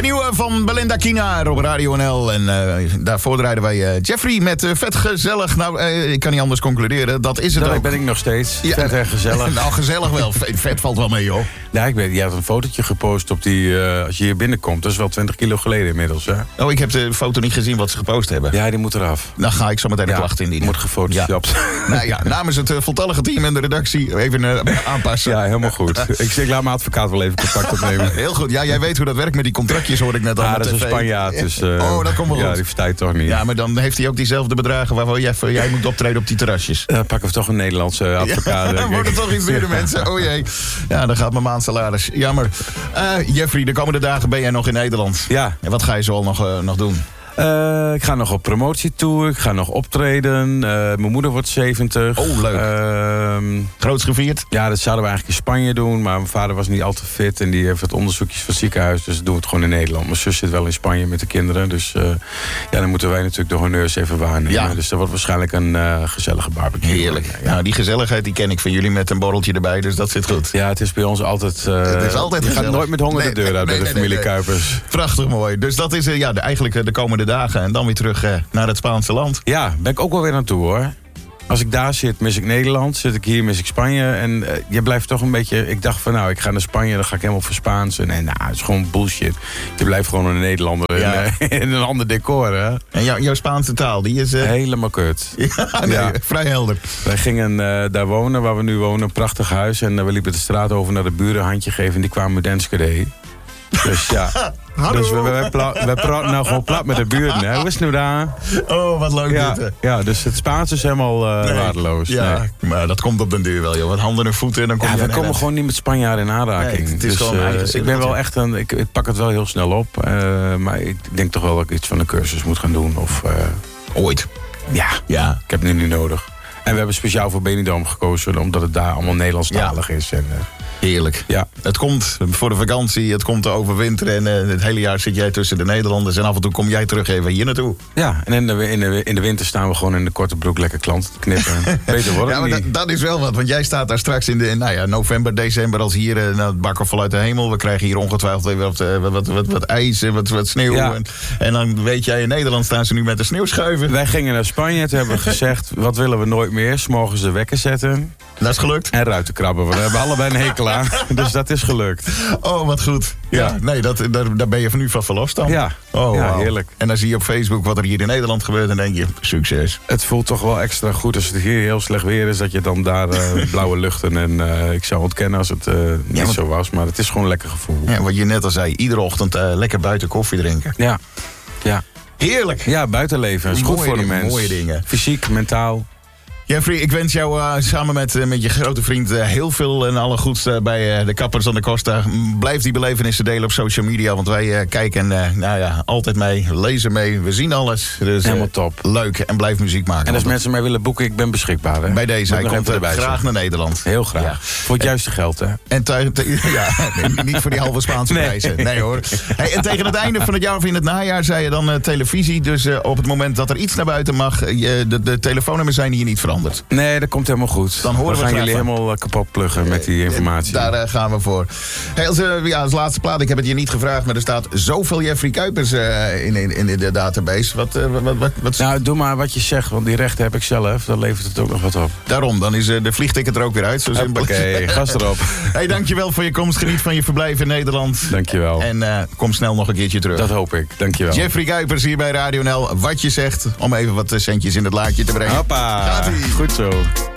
nieuwe van Belinda Kina op Radio NL. En daarvoor draaiden wij Jeffrey met Vet Gezellig. Nou, ik kan niet anders concluderen. Dat is het Dat ook. ben ik nog steeds. Ja. Vet en gezellig. Nou, gezellig wel. Vet valt wel mee, joh. Ja, je had een fotootje gepost op die... als je hier binnenkomt, dat is wel 20 kilo geleden inmiddels, hè? Oh, ik heb de foto niet gezien wat ze gepost hebben. Ja, die moet eraf. Dan ga ik zo meteen de klacht indienen. Moet gefotoshopt. Ja. Nou ja, namens het voltallige team en de redactie even aanpassen. Ja, helemaal goed. Ik laat mijn advocaat wel even contact opnemen. Heel goed. Ja, jij weet hoe dat werkt met die contractjes, hoor ik net al. Ja, dat is een Spanjaard. Dus, dat komt wel goed. Ja, die verstaat toch niet. Ja, maar dan heeft hij ook diezelfde bedragen waarvoor jij moet optreden op die terrasjes. Pakken we toch een Nederlandse advocaat. Ja, dan wordt het toch iets duurder, mensen. Oh jee. Ja, dan gaat mijn maandsalaris. Jammer. Jeffrey, de komende dagen ben jij nog in Nederland. Ja. En wat ga je zo al nog doen? Ik ga nog op promotietour. Ik ga nog optreden. Mijn moeder wordt 70. Oh, leuk. Groots gevierd? Ja, dat zouden we eigenlijk in Spanje doen. Maar mijn vader was niet al te fit. En die heeft wat onderzoekjes van het ziekenhuis. Dus doen we het gewoon in Nederland. Mijn zus zit wel in Spanje met de kinderen. Dus dan moeten wij natuurlijk de honneurs even waarnemen. Ja. Dus dat wordt waarschijnlijk een gezellige barbecue. Heerlijk. Ja. Nou, die gezelligheid die ken ik van jullie met een borreltje erbij. Dus dat zit goed. Ja, het is bij ons altijd... het is altijd je gezellig. gaat nooit met honger de deur uit bij de familie Kuipers. Prachtig mooi. Dus dat is eigenlijk de komende dagen. En dan weer terug naar het Spaanse land. Ja, ben ik ook wel weer naartoe, hoor. Als ik daar zit, mis ik Nederland. Zit ik hier, mis ik Spanje. En je blijft toch een beetje... Ik dacht van, ik ga naar Spanje, dan ga ik helemaal voor Spaans. En het is gewoon bullshit. Je blijft gewoon een Nederlander in een ander decor, hè. En jouw Spaanse taal, die is... Helemaal kut. Vrij helder. Wij gingen daar wonen, waar we nu wonen. Een prachtig huis. En we liepen de straat over naar de buren, een handje geven. En die kwamen met Enschede. Dus ja... Dus we praten nou gewoon plat met de buren. Hè? Hoe is het nu daar? Oh, wat leuk dit. Ja, dus het Spaans is helemaal waardeloos. Ja, maar dat komt op den duur wel, joh. Wat handen en voeten en dan kom je... we komen gewoon niet met Spanjaarden in aanraking. Nee, het is gewoon eigen ik ben wel echt ik pak het wel heel snel op. Maar ik denk toch wel dat ik iets van een cursus moet gaan doen. Of, ooit. Ja, ik heb het nu niet nodig. En we hebben speciaal voor Benidorm gekozen, omdat het daar allemaal Nederlandstalig is. En, heerlijk. Ja. Het komt voor de vakantie, het komt te overwinteren. En het hele jaar zit jij tussen de Nederlanders. En af en toe kom jij terug even hier naartoe. Ja, en in de winter staan we gewoon in de korte broek lekker klanten te knippen. Beter wordt het niet. Dat is wel wat, want jij staat daar straks in november, december als hier het bakken vanuit de hemel. We krijgen hier ongetwijfeld wat ijs en wat sneeuw. Ja. En dan weet jij, in Nederland staan ze nu met de sneeuwschuiven. Wij gingen naar Spanje, toen hebben we gezegd, wat willen we nooit meer? 's Morgens de wekker zetten. Dat is gelukt. En ruitenkrabben. We hebben allebei een hekel aan. Dus dat is gelukt. Oh, wat goed. Ja. Nee, daar ben je van nu van verlost dan. Ja, heerlijk. En dan zie je op Facebook wat er hier in Nederland gebeurt en denk je, succes. Het voelt toch wel extra goed als het hier heel slecht weer is, dat je dan daar blauwe luchten en ik zou ontkennen als het niet zo was. Maar het is gewoon een lekker gevoel. Ja, wat je net al zei, iedere ochtend lekker buiten koffie drinken. Ja. Heerlijk. Ja, buitenleven. Dat is goed voor de mens. Mooie dingen. Fysiek, mentaal. Jeffrey, ik wens jou samen met je grote vriend heel veel en alle goeds bij de Kappers aan de Costa. Blijf die belevenissen delen op social media, want wij kijken altijd mee, lezen mee, we zien alles. Dus, helemaal top. Leuk en blijf muziek maken. En als mensen mij willen boeken, ik ben beschikbaar. Hè? Bij deze, hij komt graag naar Nederland. Heel graag. Ja. Voor het juiste geld, hè? En niet voor die halve Spaanse prijzen. Nee hoor. Hey, en tegen het einde van het jaar of in het najaar zei je dan televisie. Dus op het moment dat er iets naar buiten mag, de telefoonnummers zijn hier niet veranderd. Nee, dat komt helemaal goed. Dan horen we gaan jullie helemaal kapot pluggen met die informatie. Daar gaan we voor. Hey, als laatste plaat, ik heb het je niet gevraagd, maar er staat zoveel Jeffrey Kuipers in de database. Wat... Nou, doe maar wat je zegt, want die rechten heb ik zelf. Dan levert het ook nog wat op. Daarom, dan is de vliegticket er ook weer uit. Oké, gas erop. Hey, dankjewel voor je komst. Geniet van je verblijf in Nederland. Dankjewel. En kom snel nog een keertje terug. Dat hoop ik, dankjewel. Jeffrey Kuipers hier bij Radio NL. Wat je zegt, om even wat centjes in het laadje te brengen. Hoppa. Gaat-ie. Goed zo.